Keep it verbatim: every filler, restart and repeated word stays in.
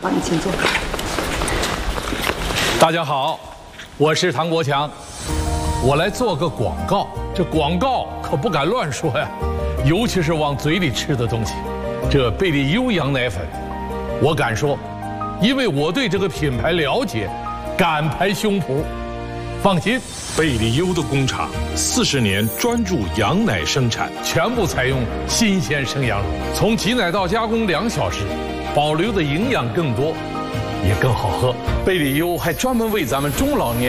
好，你请坐。 大家好，我是唐国强，我来做个广告。这广告可不敢乱说呀，尤其是往嘴里吃的东西。这贝利优羊奶粉，我敢说，因为我对这个品牌了解，敢拍胸脯。放心， 贝利优的工厂四十年专注羊奶生产， 全部采用新鲜生羊乳，从挤奶到加工两小时，保留的营养更多，也更好喝。贝利优还专门为咱们中老年